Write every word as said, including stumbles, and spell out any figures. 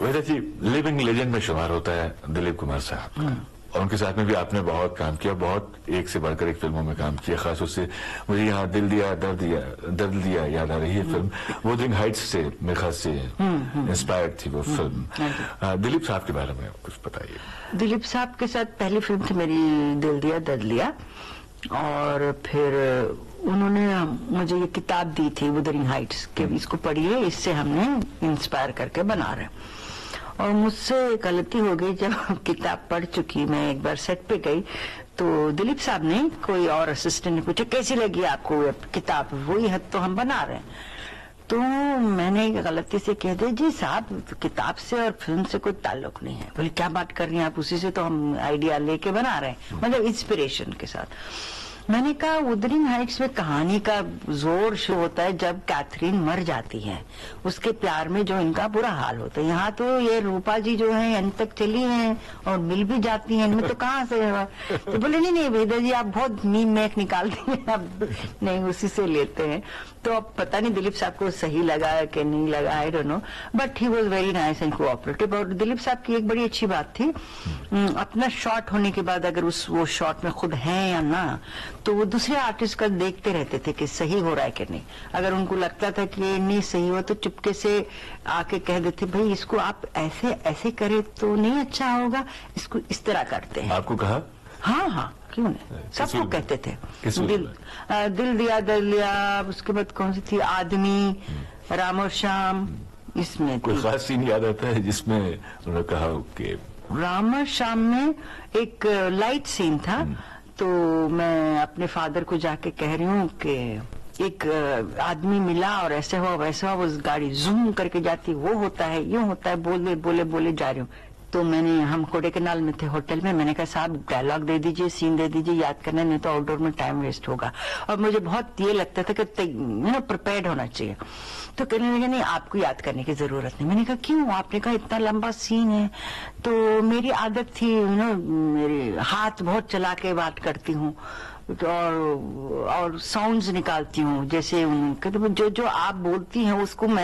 वैसे जी living legend में शुमार होता है दिलीप कुमार साहब, और उनके साथ में भी आपने बहुत काम किया, बहुत एक से बढ़कर एक फिल्मों में काम किया। खास उससे मुझे यहाँ दिल दिया दर्द दिया दर्द दिया याद आ रही है फिल्म, वुदरिंग हाइट्स से मेरे ख्याल से इंस्पायर्ड थी वो फिल्म। दिलीप साहब के बारे में कुछ बताइए। दिलीप साहब के साथ पहली फिल्म थी मेरी दिल दिया दर्द लिया, और फिर उन्होंने मुझे ये किताब दी थी वुदरिंग हाइट्स के, इसको पढ़िए, इससे हमने इंस्पायर करके बना रहे। और मुझसे गलती हो गई, जब किताब पढ़ चुकी मैं एक बार सेट पे गई तो दिलीप साहब ने, कोई और असिस्टेंट ने पूछा कैसी लगी आपको ये किताब, वही हद तो हम बना रहे हैं। तो मैंने गलती से कह दिया जी साहब किताब से और फिल्म से कोई ताल्लुक नहीं है। बोले क्या बात कर रही हैं आप, उसी से तो हम आइडिया लेके बना रहे हैं, मतलब इंस्पिरेशन के साथ। मैंने कहा वुदरिंग हाइट्स में कहानी का जोर शो होता है जब कैथरीन मर जाती है, उसके प्यार में जो इनका बुरा हाल होता है। यहाँ तो ये रूपा जी जो है अंत तक चली हैं और मिल भी जाती हैं, इनमें तो कहाँ से है। तो बोले नहीं नहीं वेदा जी आप बहुत मीम मैक निकालती हैं, अब नहीं उसी से लेते हैं। तो अब पता नहीं दिलीप साहब को सही लगा कि नहीं लगा, I don't know, but he was very nice and cooperative. और दिलीप साहब की एक बड़ी अच्छी बात थी, अपना शॉट होने के बाद अगर उस वो शॉट में खुद हैं या ना, तो वो दूसरे आर्टिस्ट का देखते रहते थे कि सही हो रहा है कि नहीं। अगर उनको लगता था कि नहीं सही हो तो चुपके से आके कह देते भाई इसको आप ऐसे ऐसे करे तो नहीं अच्छा होगा, इसको इस तरह करते हैं। आपको कहा? हाँ हाँ क्यों नहीं, सबको कहते थे। दिल आ, दिल दिया दिल दिया, उसके बाद कौन सी थी, आदमी, राम और श्याम, इसमें कोई खास सीन याद आता है जिसमें उन्होंने कहा कि राम और श्याम में एक लाइट सीन था, तो मैं अपने फादर को जाके कह रही हूँ कि एक आदमी मिला और ऐसे हुआ वैसे हुआ, वो गाड़ी जूम करके जाती, वो होता है यूं होता है, बोले बोले बोले जा रही हूँ। तो मैंने, हम कोडेकनाल में थे होटल में, मैंने कहा साहब डायलॉग दे दीजिए, सीन दे दीजिए, याद करना, नहीं तो आउटडोर में टाइम वेस्ट होगा। और मुझे बहुत ये लगता था कि यू नो प्रिपेयर्ड होना चाहिए। तो कहने लगे नहीं आपको याद करने की जरूरत नहीं। मैंने कहा क्यों? आपने कहा इतना लंबा सीन है। तो मेरी आदत थी यू नो, मेरे हाथ बहुत चला के बात करती हूँ और और साउंड्स निकालती हूँ, जैसे जो जो आप बोलती हैं उसको मैं